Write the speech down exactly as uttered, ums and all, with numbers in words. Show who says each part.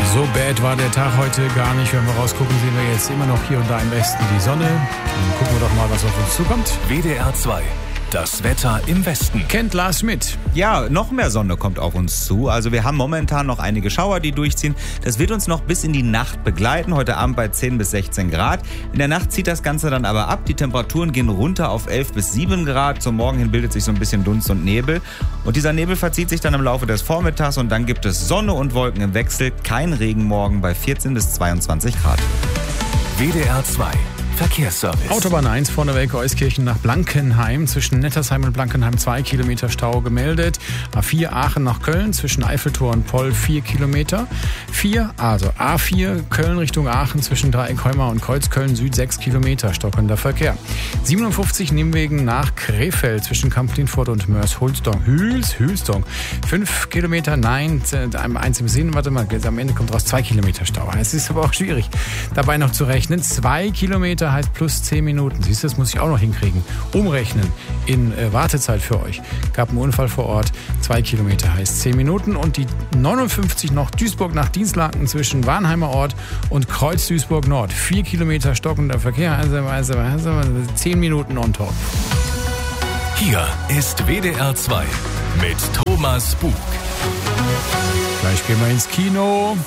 Speaker 1: So bad war der Tag heute gar nicht. Wenn wir rausgucken, sehen wir jetzt immer noch hier und da im Westen die Sonne. Dann gucken wir doch mal, was auf uns zukommt.
Speaker 2: W D R zwei. Das Wetter im Westen.
Speaker 1: Kennt Lars Schmidt.
Speaker 3: Ja, noch mehr Sonne kommt auf uns zu. Also wir haben momentan noch einige Schauer, die durchziehen. Das wird uns noch bis in die Nacht begleiten. Heute Abend bei zehn bis sechzehn Grad. In der Nacht zieht das Ganze dann aber ab. Die Temperaturen gehen runter auf elf bis sieben Grad. Zum Morgen hin bildet sich so ein bisschen Dunst und Nebel. Und dieser Nebel verzieht sich dann im Laufe des Vormittags. Und dann gibt es Sonne und Wolken im Wechsel. Kein Regen morgen bei vierzehn bis zweiundzwanzig Grad.
Speaker 2: W D R zwei. Verkehrsservice.
Speaker 1: Autobahn eins vorneweg Euskirchen nach Blankenheim. Zwischen Nettersheim und Blankenheim zwei Kilometer Stau gemeldet. A vier Aachen nach Köln zwischen Eiffeltor und Poll vier Kilometer. vier, also A vier Köln Richtung Aachen zwischen Dreieckheuma und Kreuzköln Süd sechs Kilometer stockender Verkehr. siebenundfünfzig Nimmwegen nach Krefeld zwischen Kamp-Lintfort und Mörs-Hulsdong. Hüls, Hülsdong. fünf Kilometer, nein, eins im Sinn, warte mal, am Ende kommt raus zwei Kilometer Stau. Es ist aber auch schwierig, dabei noch zu rechnen. zwei Kilometer heißt plus zehn Minuten. Siehst du, das muss ich auch noch hinkriegen. Umrechnen in äh, Wartezeit für euch. Gab einen Unfall vor Ort. zwei Kilometer heißt zehn Minuten. Und die neunundfünfzig noch Duisburg nach Dienstlaken zwischen Warnheimer Ort und Kreuz Duisburg Nord. vier Kilometer stockender Verkehr. Also, also, also zehn Minuten on top.
Speaker 2: Hier ist W D R zwei mit Thomas Bug.
Speaker 1: Gleich gehen wir ins Kino.